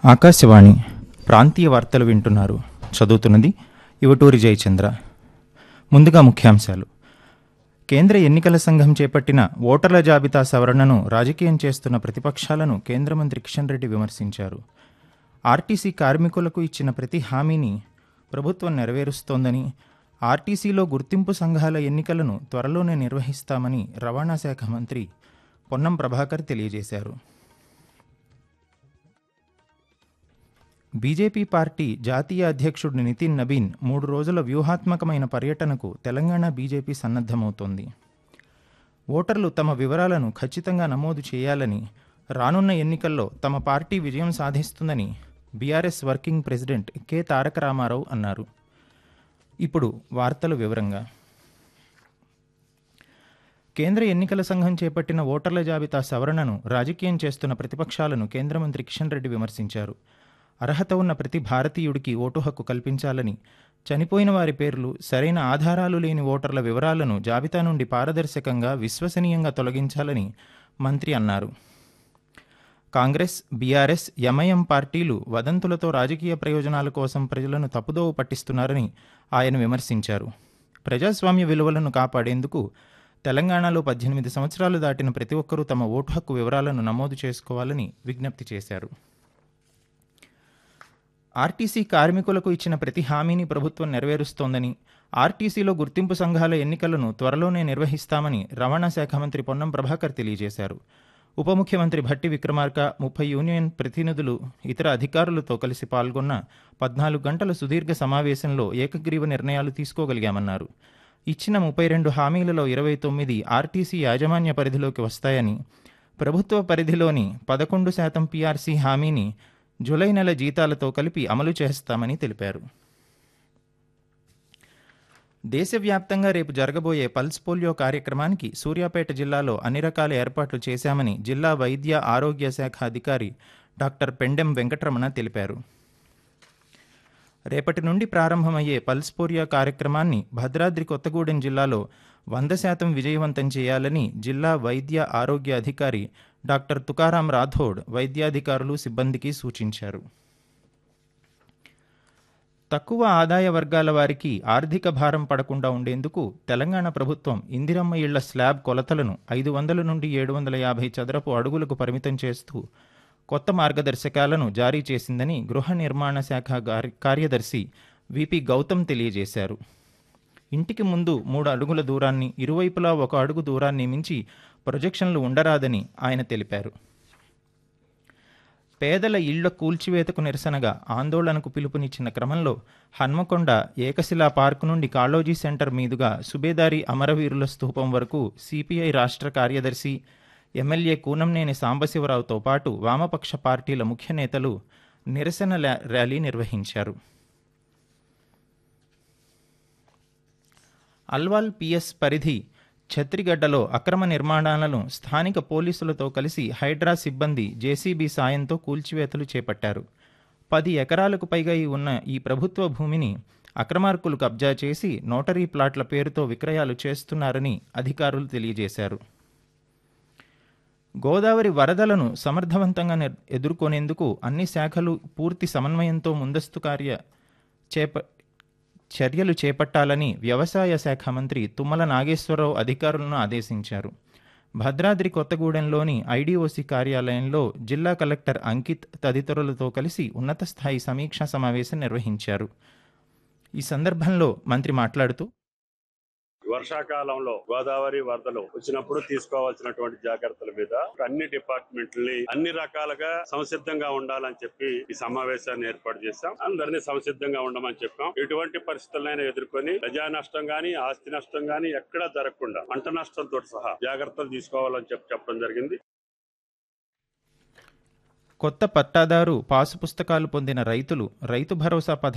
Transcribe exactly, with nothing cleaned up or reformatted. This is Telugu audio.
ఆకాశవాణి ప్రాంతీయ వార్తలు వింటున్నారు. చదువుతున్నది యువటూరి జయచంద్ర. ముందుగా ముఖ్యాంశాలు. కేంద్ర ఎన్నికల సంఘం చేపట్టిన ఓటర్ల జాబితా సవరణను రాజకీయం చేస్తున్న ప్రతిపక్షాలను కేంద్ర మంత్రి కిషన్ రెడ్డి విమర్శించారు. ఆర్టీసీ కార్మికులకు ఇచ్చిన ప్రతి హామీని ప్రభుత్వం నెరవేరుస్తోందని, ఆర్టీసీలో గుర్తింపు సంఘాల ఎన్నికలను త్వరలోనే నిర్వహిస్తామని రవాణా శాఖ మంత్రి పొన్నం ప్రభాకర్ తెలియజేశారు. బీజేపీ పార్టీ జాతీయ అధ్యక్షుడు నితిన్ నబీన్ మూడు రోజుల వ్యూహాత్మకమైన పర్యటనకు తెలంగాణ బీజేపీ సన్నద్ధమవుతోంది. ఓటర్లు తమ వివరాలను ఖచ్చితంగా నమోదు చేయాలని, రానున్న ఎన్నికల్లో తమ పార్టీ విజయం సాధిస్తుందని బీఆర్ఎస్ వర్కింగ్ ప్రెసిడెంట్ కె తారక రామారావు అన్నారు. ఇప్పుడు వార్తలు వివరంగా. కేంద్ర ఎన్నికల సంఘం చేపట్టిన ఓటర్ల జాబితా సవరణను రాజకీయం చేస్తున్న ప్రతిపక్షాలను కేంద్ర మంత్రి కిషన్ రెడ్డి విమర్శించారు. అర్హత ఉన్న ప్రతి భారతీయుడికి ఓటు హక్కు కల్పించాలని, చనిపోయిన వారి పేర్లు, సరైన ఆధారాలు లేని ఓటర్ల వివరాలను జాబితా నుండి పారదర్శకంగా, విశ్వసనీయంగా తొలగించాలని మంత్రి అన్నారు. కాంగ్రెస్, బీఆర్ఎస్, ఎంఐఎం పార్టీలు వదంతులతో రాజకీయ ప్రయోజనాల కోసం ప్రజలను తప్పుదోవ పట్టిస్తున్నారని ఆయన విమర్శించారు. ప్రజాస్వామ్య విలువలను కాపాడేందుకు తెలంగాణలో పద్దెనిమిది సంవత్సరాలు దాటిన ప్రతి ఒక్కరూ తమ ఓటు హక్కు వివరాలను నమోదు చేసుకోవాలని విజ్ఞప్తి చేశారు. ఆర్టీసీ కార్మికులకు ఇచ్చిన ప్రతి హామీని ప్రభుత్వం నెరవేరుస్తోందని, ఆర్టీసీలో గుర్తింపు సంఘాల ఎన్నికలను త్వరలోనే నిర్వహిస్తామని రవాణా శాఖ మంత్రి పొన్నం ప్రభాకర్ తెలియజేశారు. ఉప ముఖ్యమంత్రి భట్టి విక్రమార్క, ముప్పై యూనియన్ ప్రతినిధులు, ఇతర అధికారులతో కలిసి పాల్గొన్న పద్నాలుగు గంటల సుదీర్ఘ సమావేశంలో ఏకగ్రీవ నిర్ణయాలు తీసుకోగలిగామన్నారు. ఇచ్చిన ముప్పై రెండు హామీలలో ఇరవై తొమ్మిది ఆర్టీసీ యాజమాన్య పరిధిలోకి వస్తాయని, ప్రభుత్వ పరిధిలోని పదకొండు శాతం పీఆర్సీ హామీని జూలై నెల జీతాలతో కలిపి అమలు చేస్తామని తెలిపారు. దేశవ్యాప్తంగా రేపు జరగబోయే పల్స్ పోలియో కార్యక్రమానికి సూర్యాపేట జిల్లాలో అన్ని రకాల ఏర్పాట్లు చేశామని జిల్లా వైద్య ఆరోగ్య శాఖ అధికారి డాక్టర్ పెండెం వెంకటరమణ తెలిపారు. రేపటి నుండి ప్రారంభమయ్యే పల్స్ పోలియో కార్యక్రమాన్ని భద్రాద్రి కొత్తగూడెం జిల్లాలో వంద శాతం విజయవంతం చేయాలని జిల్లా వైద్య ఆరోగ్య అధికారి డాక్టర్ తుకారాం రాథోడ్ వైద్యాధికారులు, సిబ్బందికి సూచించారు. తక్కువ ఆదాయ వర్గాల వారికి ఆర్థిక భారం పడకుండా ఉండేందుకు తెలంగాణ ప్రభుత్వం ఇందిరమ్మ ఇళ్ల స్లాబ్ కొలతలను ఐదు వందల నుండి ఏడు వందల యాభై చదరపు అడుగులకు పరిమితం చేస్తూ కొత్త మార్గదర్శకాలను జారీ చేసిందని గృహ నిర్మాణ శాఖ కార్యదర్శి విపి గౌతమ్ తెలియజేశారు. ఇంటికి ముందు మూడు అడుగుల దూరాన్ని, ఇరువైపులా ఒక అడుగు దూరాన్ని మించి ప్రొజెక్షన్లు ఉండరాదని ఆయన తెలిపారు. పేదల ఇళ్ల కూల్చివేతకు నిరసనగా ఆందోళనకు పిలుపునిచ్చిన క్రమంలో హన్మకొండ ఏకశిలా పార్కు నుండి కాళోజీ సెంటర్ మీదుగా సుబేదారి అమరవీరుల స్తూపం వరకు సిపిఐ రాష్ట్ర కార్యదర్శి, ఎమ్మెల్యే కూనంనేని సాంబశివరావుతో పాటు వామపక్ష పార్టీల ముఖ్య నేతలు నిరసన ర్యాలీ నిర్వహించారు. అల్వాల్ పిఎస్ పరిధి ఛత్రిగడ్డలో అక్రమ నిర్మాణాలను స్థానిక పోలీసులతో కలిసి హైడ్రా సిబ్బంది జేసీబీ సాయంతో కూల్చివేతలు చేపట్టారు. పది ఎకరాలకు పైగా ఉన్న ఈ ప్రభుత్వ భూమిని అక్రమార్కులు కబ్జా చేసి నోటరీ ప్లాట్ల పేరుతో విక్రయాలు చేస్తున్నారని అధికారులు తెలియజేశారు. గోదావరి వరదలను సమర్థవంతంగా ఎదుర్కొనేందుకు అన్ని శాఖలు పూర్తి సమన్వయంతో ముందస్తు కార్య చేప చర్యలు చేపట్టాలని వ్యవసాయ శాఖ మంత్రి తుమ్మల నాగేశ్వరరావు అధికారులను ఆదేశించారు. భద్రాద్రి కొత్తగూడెంలోని ఐడీఓసీ కార్యాలయంలో జిల్లా కలెక్టర్ అంకిత్ తదితరులతో కలిసి ఉన్నత స్థాయి సమీక్షా సమావేశం నిర్వహించారు. ఈ సందర్భంలో మంత్రి మాట్లాడుతూ, వర్షాకాలంలో గోదావరి వరదలు వచ్చినప్పుడు తీసుకోవాల్సినటువంటి జాగ్రత్తల మీద అన్ని డిపార్ట్మెంట్లని అన్ని రకాలుగా సంసిద్ధంగా ఉండాలని చెప్పి ఈ సమావేశాన్ని ఏర్పాటు చేశాం. అందరినీ సంసిద్ధంగా ఉండమని చెప్పాం. ఎటువంటి పరిస్థితులైనా ఎదుర్కొని ప్రజా నష్టం గానీ, ఆస్తి నష్టం గానీ ఎక్కడా జరగకుండా పంట నష్టంతో సహా జాగ్రత్తలు తీసుకోవాలని చెప్పి చెప్పడం జరిగింది. కొత్త పట్టాదారు పాసు పుస్తకాలు పొందిన రైతులు రైతు భరోసా పథకం